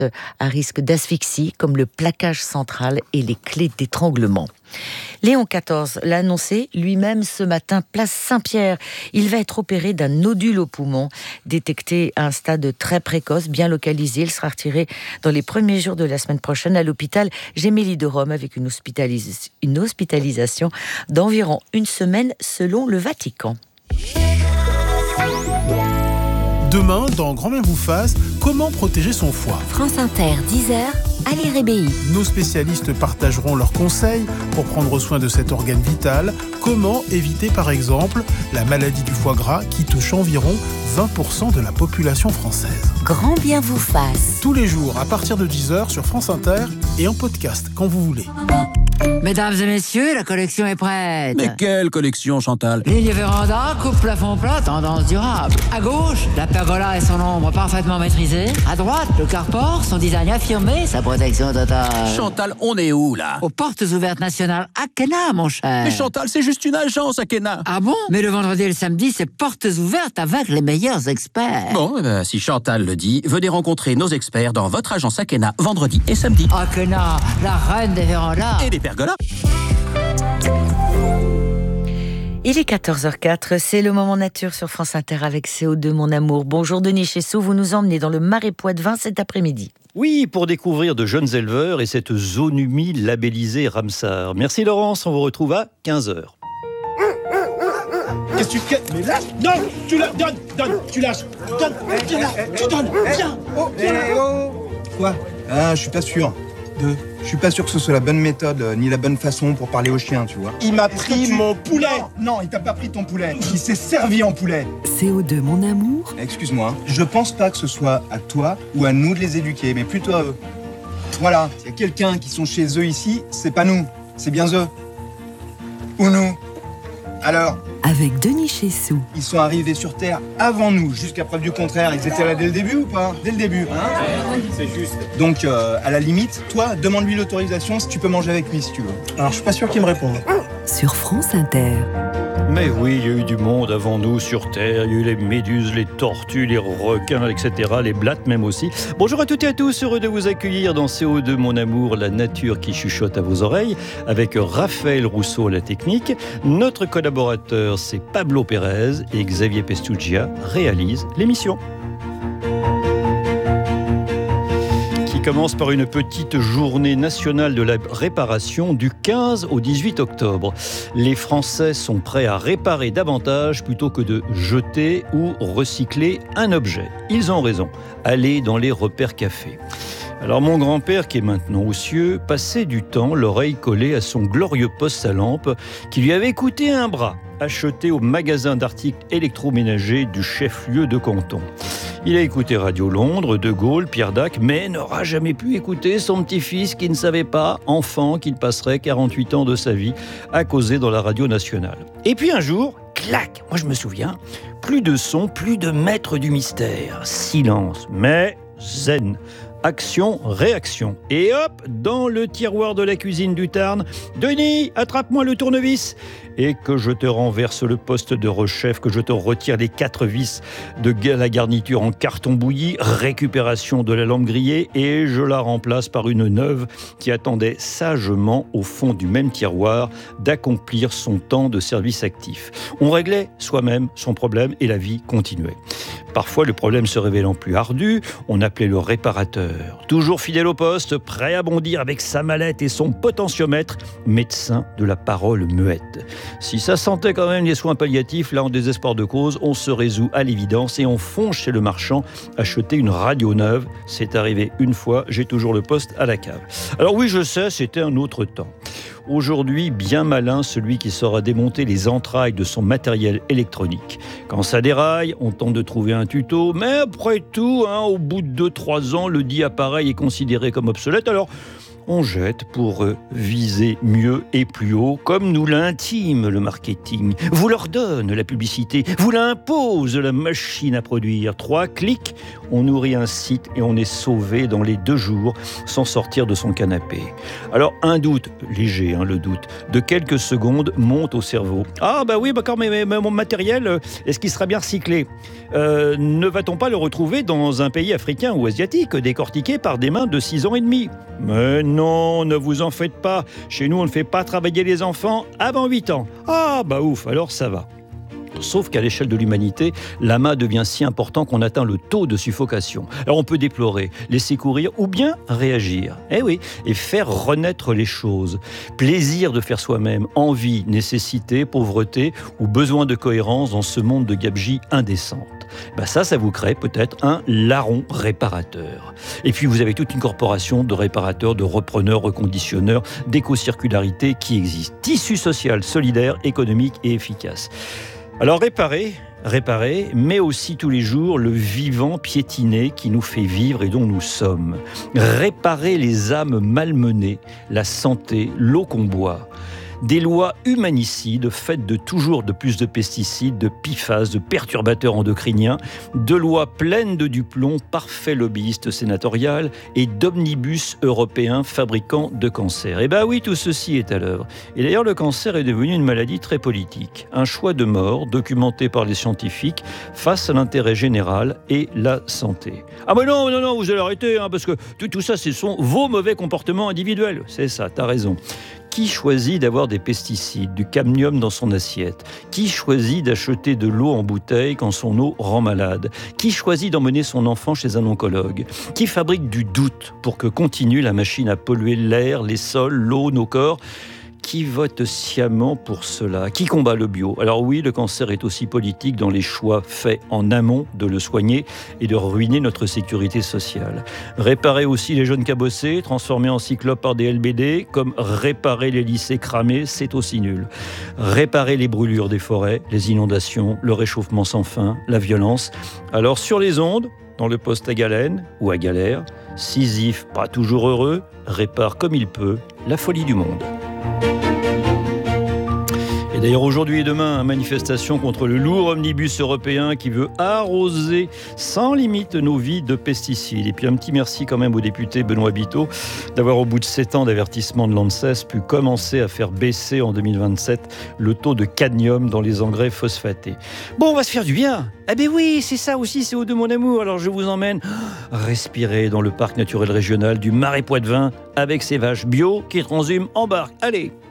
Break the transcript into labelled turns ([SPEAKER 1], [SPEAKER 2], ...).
[SPEAKER 1] à risque d'asphyxie comme le plaquage central et les clés d'étranglement. Léon XIV l'a annoncé lui-même ce matin, place Saint-Pierre. Il va être opéré d'un nodule au poumon, détecté à un stade très précoce, bien localisé. Il sera retiré dans les premiers jours de la semaine prochaine à l'hôpital Gemelli de Rome avec une hospitalisation d'environ une semaine selon le Vatican.
[SPEAKER 2] Demain, dans Grand Bien vous fasse, comment protéger son foie ?
[SPEAKER 3] France Inter, 10h, Ali Rébéi.
[SPEAKER 2] Nos spécialistes partageront leurs conseils pour prendre soin de cet organe vital. Comment éviter par exemple la maladie du foie gras qui touche environ 20% de la population française.
[SPEAKER 3] Grand Bien vous fasse.
[SPEAKER 2] Tous les jours à partir de 10h sur France Inter et en podcast quand vous voulez.
[SPEAKER 4] Mesdames et messieurs, la collection est prête.
[SPEAKER 5] Mais quelle collection, Chantal ?
[SPEAKER 4] Ligne véranda, coupe plafond plat, tendance durable. À gauche, la pergola et son ombre parfaitement maîtrisée. À droite, le carport, son design affirmé, sa protection totale.
[SPEAKER 5] Chantal, on est où, là ?
[SPEAKER 4] Aux portes ouvertes nationales Akena, mon cher.
[SPEAKER 5] Mais Chantal, c'est juste une agence, Akena.
[SPEAKER 4] Ah bon ? Mais le vendredi et le samedi, c'est portes ouvertes avec les meilleurs experts.
[SPEAKER 5] Bon, si Chantal le dit, venez rencontrer nos experts dans votre agence Akena, vendredi et samedi.
[SPEAKER 4] Akena, la reine des vérandas.
[SPEAKER 5] Et des pergolas.
[SPEAKER 1] Il est 14h04, c'est le moment nature sur France Inter avec CO2 Mon Amour. Bonjour Denis Chessot, vous nous emmenez dans le Marais Poitevin cet après-midi.
[SPEAKER 6] Oui, pour découvrir de jeunes éleveurs et cette zone humide labellisée Ramsar. Merci Laurence, on vous retrouve à 15h.
[SPEAKER 7] Qu'est-ce que tu fais ? Mais lâche. Non, tu lâches, donne, tu lâches. Donne, tu donnes, viens.
[SPEAKER 8] Quoi ? Ah, je suis pas sûr. Je suis pas sûr que ce soit la bonne méthode, ni la bonne façon pour parler aux chiens, tu vois.
[SPEAKER 7] Il m'a pris mon poulet. Non, il t'a pas pris ton poulet. Il s'est servi en poulet.
[SPEAKER 3] CO2 Mon Amour.
[SPEAKER 8] Excuse-moi, je pense pas que ce soit à toi ou à nous de les éduquer, mais plutôt à eux. Voilà, s'il y a quelqu'un qui sont chez eux ici, c'est pas nous, c'est bien eux. Ou nous. Alors ?
[SPEAKER 3] Avec Denis Chessot.
[SPEAKER 8] Ils sont arrivés sur Terre avant nous, jusqu'à preuve du contraire. Ils étaient là dès le début ou pas ? Dès le début, hein ?
[SPEAKER 7] C'est juste.
[SPEAKER 8] Donc, à la limite, toi, demande-lui l'autorisation si tu peux manger avec lui, si tu veux.
[SPEAKER 7] Alors, je suis pas sûr qu'il me réponde.
[SPEAKER 3] Sur France Inter.
[SPEAKER 6] Mais oui, il y a eu du monde avant nous sur Terre. Il y a eu les méduses, les tortues, les requins, etc. Les blattes même aussi. Bonjour à toutes et à tous, heureux de vous accueillir dans CO2 Mon Amour, la nature qui chuchote à vos oreilles, avec Raphaël Rousseau à la technique. Notre collaborateur, c'est Pablo Pérez et Xavier Pestugia réalisent l'émission. Commence par une petite journée nationale de la réparation du 15 au 18 octobre. Les Français sont prêts à réparer davantage plutôt que de jeter ou recycler un objet. Ils ont raison. Allez dans les repères cafés. Alors mon grand-père, qui est maintenant aux cieux, passait du temps l'oreille collée à son glorieux poste à lampe qui lui avait coûté un bras, acheté au magasin d'articles électroménagers du chef-lieu de canton. Il a écouté Radio Londres, De Gaulle, Pierre Dac, mais n'aura jamais pu écouter son petit-fils qui ne savait pas, enfant, qu'il passerait 48 ans de sa vie à causer dans la radio nationale. Et puis un jour, clac, moi je me souviens, plus de son, plus de maître du mystère. Silence, mais zen. Action, réaction. Et hop, dans le tiroir de la cuisine du Tarn, Denis, attrape-moi le tournevis. Et que je te renverse le poste de rechef, que je te retire les 4 vis de la garniture en carton bouilli, récupération de la lampe grillée, et je la remplace par une neuve qui attendait sagement au fond du même tiroir d'accomplir son temps de service actif. On réglait soi-même son problème et la vie continuait. Parfois, le problème se révélant plus ardu, on appelait le réparateur. Toujours fidèle au poste, prêt à bondir avec sa mallette et son potentiomètre, médecin de la parole muette. Si ça sentait quand même les soins palliatifs, là en désespoir de cause, on se résout à l'évidence et on fonce chez le marchand acheter une radio neuve. C'est arrivé une fois, j'ai toujours le poste à la cave. Alors oui, je sais, c'était un autre temps. Aujourd'hui, bien malin celui qui saura démonter les entrailles de son matériel électronique. Quand ça déraille, on tente de trouver un tuto, mais après tout, au bout de 2-3 ans, le dit appareil est considéré comme obsolète. Alors, on jette pour viser mieux et plus haut, comme nous l'intime le marketing. Vous leur donne la publicité, vous l'impose la machine à produire. 3 clics, on nourrit un site et on est sauvé dans les 2 jours sans sortir de son canapé. Alors un doute, léger le doute, de quelques secondes monte au cerveau. Ah bah oui, d'accord, mais mon matériel, est-ce qu'il sera bien recyclé ? Ne va-t-on pas le retrouver dans un pays africain ou asiatique, décortiqué par des mains de 6 ans et demi ? Mais non, ne vous en faites pas. Chez nous, on ne fait pas travailler les enfants avant 8 ans. Ah bah ouf, alors ça va. Sauf qu'à l'échelle de l'humanité, l'amas devient si important qu'on atteint le taux de suffocation. Alors on peut déplorer, laisser courir ou bien réagir. Eh oui, et faire renaître les choses. Plaisir de faire soi-même, envie, nécessité, pauvreté ou besoin de cohérence dans ce monde de gabegie indécente. Ça vous crée peut-être un larron réparateur. Et puis vous avez toute une corporation de réparateurs, de repreneurs, reconditionneurs, d'éco-circularité qui existe. Tissu social, solidaire, économique et efficace. Alors réparer, mais aussi tous les jours le vivant piétiné qui nous fait vivre et dont nous sommes. Réparer les âmes malmenées, la santé, l'eau qu'on boit. Des lois humanicides faites de toujours de plus de pesticides, de PFAS, de perturbateurs endocriniens, de lois pleines de duplomb, parfait lobbyiste sénatorial et d'omnibus européens fabricants de cancer. Et oui, tout ceci est à l'œuvre. Et d'ailleurs, le cancer est devenu une maladie très politique. Un choix de mort documenté par les scientifiques face à l'intérêt général et la santé. Ah mais non, vous allez arrêter, parce que tout ça, ce sont vos mauvais comportements individuels. C'est ça, t'as raison. Qui choisit d'avoir des pesticides, du cadmium dans son assiette ? Qui choisit d'acheter de l'eau en bouteille quand son eau rend malade ? Qui choisit d'emmener son enfant chez un oncologue ? Qui fabrique du doute pour que continue la machine à polluer l'air, les sols, l'eau, nos corps ? Qui vote sciemment pour cela ? Qui combat le bio ? Alors oui, le cancer est aussi politique dans les choix faits en amont de le soigner et de ruiner notre sécurité sociale. Réparer aussi les jeunes cabossés, transformés en cyclopes par des LBD, comme réparer les lycées cramés, c'est aussi nul. Réparer les brûlures des forêts, les inondations, le réchauffement sans fin, la violence. Alors sur les ondes, dans le poste à galène ou à galère, Sisyphe, pas toujours heureux, répare comme il peut la folie du monde. Et d'ailleurs, aujourd'hui et demain, manifestation contre le lourd omnibus européen qui veut arroser sans limite nos vies de pesticides. Et puis un petit merci quand même au député Benoît Biteau d'avoir, au bout de 7 ans d'avertissement de l'ANSES, pu commencer à faire baisser en 2027 le taux de cadmium dans les engrais phosphatés. Bon, on va se faire du bien. Eh bien oui, c'est ça aussi, c'est de mon amour. Alors je vous emmène respirer dans le parc naturel régional du Marais Poitevin avec ses vaches bio qui transhument en barque. Allez!